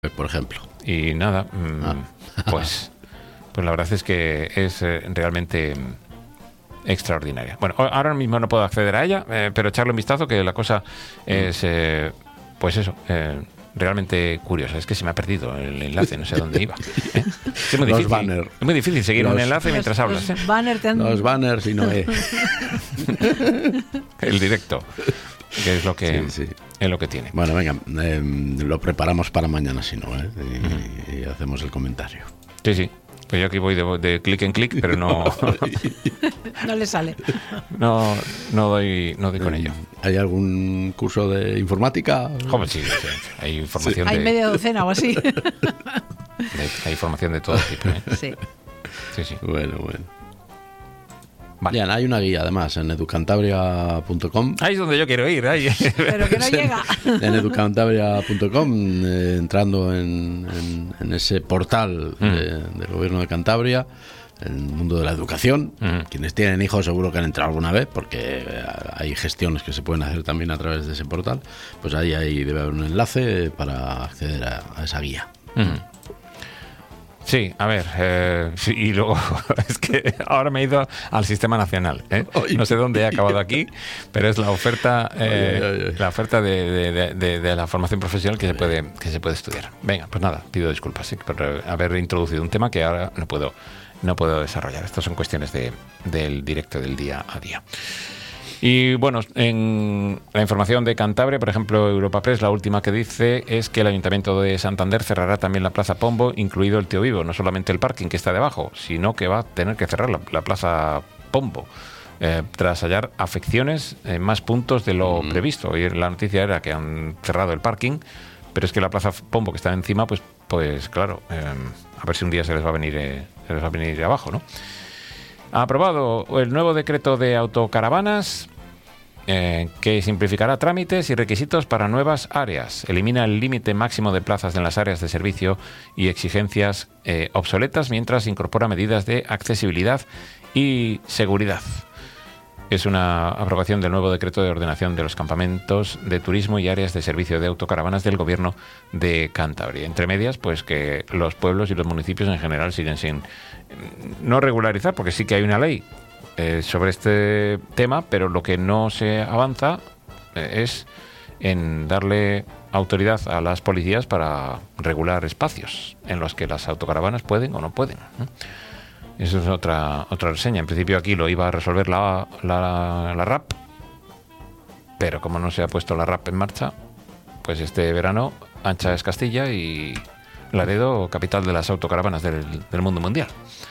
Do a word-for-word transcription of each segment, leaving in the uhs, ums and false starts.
por ejemplo. Y nada, mmm, ah. pues, pues la verdad es que es eh, realmente extraordinaria. Bueno, ahora mismo no puedo acceder a ella, eh, pero echarle un vistazo, que la cosa es, eh, pues eso, eh, realmente curiosa. Es que se me ha perdido el enlace, no sé dónde iba. ¿eh? Es muy difícil, los banners. Es muy difícil seguir los, un enlace los, mientras hablas. Los, ¿eh? banner te han... los banners y no es. El directo, que es lo que, sí, sí. es lo que tiene. Bueno, venga, eh, lo preparamos para mañana, si no, ¿eh? y, uh-huh. y hacemos el comentario. Sí, sí. Pues yo aquí voy de, de clic en clic, pero no... no le sale. No, no doy, no doy con ello. ¿Hay algún curso de informática? ¿Cómo sí? sí. Hay información sí. de... Hay media docena o así. De, hay información de todo tipo, ¿eh? Sí. Sí, sí. Bueno, bueno. Vale. Bien, hay una guía además en educantabria punto com. Ahí es donde yo quiero ir. Ahí. Pero que no llega. En educantabria punto com, eh, entrando en, en, en ese portal mm. de, del gobierno de Cantabria, el mundo de la educación. Mm. Quienes tienen hijos seguro que han entrado alguna vez, porque hay gestiones que se pueden hacer también a través de ese portal. Pues ahí, ahí debe haber un enlace para acceder a, a esa guía. Mm. Sí, a ver, eh, y luego es que ahora me he ido al Sistema Nacional, ¿eh? No sé dónde he acabado aquí, pero es la oferta, eh, ay, ay, ay. la oferta de, de, de, de la formación profesional que se puede que se puede estudiar. Venga, pues nada, pido disculpas ¿sí? por haber introducido un tema que ahora no puedo no puedo desarrollar. Estas son cuestiones de, del directo del día a día. Y bueno, en la información de Cantabria, por ejemplo, Europa Press, la última que dice es que el Ayuntamiento de Santander cerrará también la Plaza Pombo, incluido el Tío Vivo, no solamente el parking que está debajo, sino que va a tener que cerrar la, la Plaza Pombo, eh, tras hallar afecciones en más puntos de lo mm. previsto. Y la noticia era que han cerrado el parking, pero es que la Plaza Pombo que está encima, pues, pues claro, eh, a ver si un día se les va a venir, eh, se les va a venir abajo, ¿no? Ha aprobado el nuevo decreto de autocaravanas eh, que simplificará trámites y requisitos para nuevas áreas. Elimina el límite máximo de plazas en las áreas de servicio y exigencias eh, obsoletas, mientras incorpora medidas de accesibilidad y seguridad. Es una aprobación del nuevo decreto de ordenación de los campamentos de turismo y áreas de servicio de autocaravanas del Gobierno de Cantabria. Entre medias, pues que los pueblos y los municipios en general siguen sin no regularizar, porque sí que hay una ley eh, sobre este tema, pero lo que no se avanza eh, es en darle autoridad a las policías para regular espacios en los que las autocaravanas pueden o no pueden, ¿eh? Eso es otra otra reseña. En principio aquí lo iba a resolver la, la, la R A P, pero como no se ha puesto la R A P en marcha, pues este verano Ancha es Castilla y Laredo capital de las autocaravanas del, del mundo mundial.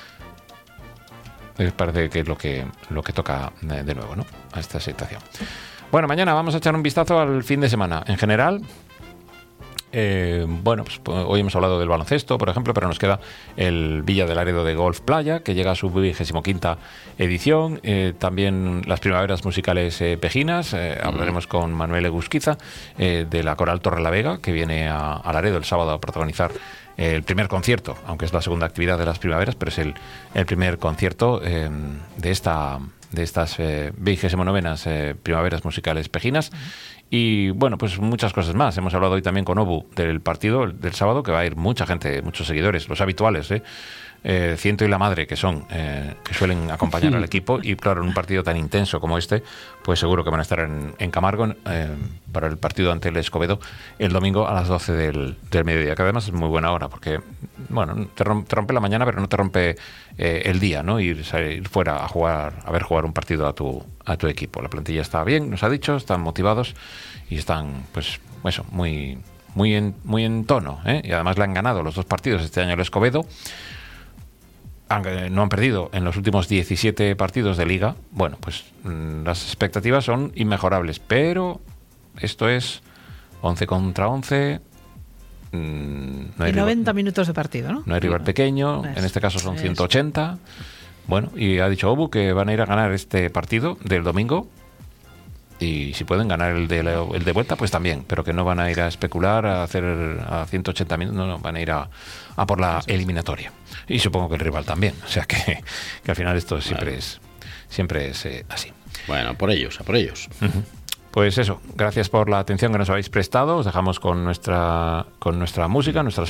Pues parece que es lo que, lo que toca de, de nuevo, ¿no? A esta situación. Bueno, mañana vamos a echar un vistazo al fin de semana. En general... Eh, bueno, pues hoy hemos hablado del baloncesto, por ejemplo, pero nos queda el Villa de Laredo de Golf Playa, que llega a su vigésimo quinta edición. Eh, también las primaveras musicales eh, pejinas. Eh, mm. Hablaremos con Manuel Egusquiza eh, de la Coral Torrelavega, que viene a, a Laredo el sábado a protagonizar eh, el primer concierto, aunque es la segunda actividad de las primaveras, pero es el, el primer concierto eh, de esta de estas vigésimo novenas eh, primaveras musicales pejinas. Y bueno, pues muchas cosas más. Hemos hablado hoy también con Obu del partido del sábado, que va a ir mucha gente, muchos seguidores, los habituales, ¿eh? Eh, ciento y la madre que son, eh, que suelen acompañar al equipo. Y claro, en un partido tan intenso como este, pues seguro que van a estar en, en Camargo eh, para el partido ante el Escobedo el domingo a las doce del, del mediodía, que además es muy buena hora, porque bueno, te rompe, te rompe la mañana, pero no te rompe eh, el día, ¿no? Ir, ir fuera a jugar, a ver jugar un partido a tu, a tu equipo. La plantilla está bien, nos ha dicho, están motivados y están, pues, eso, muy, muy en, muy en tono, ¿eh? Y además le han ganado los dos partidos este año el Escobedo. Han, no han perdido en los últimos diecisiete partidos de Liga. Bueno, pues mmm, las expectativas son inmejorables, pero esto es once contra once. Mmm, no hay y noventa rival, minutos de partido, ¿no? No hay rival pequeño, es, en este caso son es. ciento ochenta. Bueno, y ha dicho Obu que van a ir a ganar este partido del domingo. Y si pueden ganar el de, la, el de vuelta, pues también, pero que no van a ir a especular, a hacer a ciento ochenta minutos, no, no, van a ir a, a por la eliminatoria. Y supongo que el rival también, o sea que, que al final esto siempre bueno. es siempre es eh, así. Bueno, por ellos, a por ellos. Uh-huh. Pues eso, gracias por la atención que nos habéis prestado. Os dejamos con nuestra, con nuestra música, nuestras